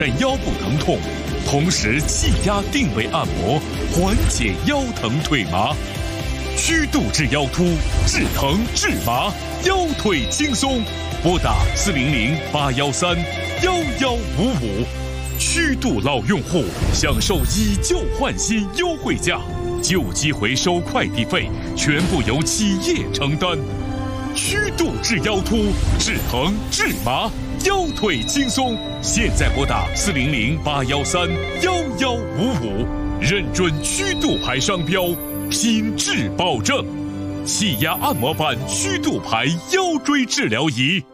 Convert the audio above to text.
腰部疼痛，同时气压定位按摩，缓解腰疼腿麻。曲度治腰突，治疼治麻，腰腿轻松。拨打400-813-1155。曲度老用户享受以旧换新优惠价，旧机回收快递费全部由企业承担。曲度治腰突，治疼治麻，腰腿轻松。现在拨打400-813-1155，认准曲度牌商标，品质保证。气压按摩板曲度牌腰椎治疗仪。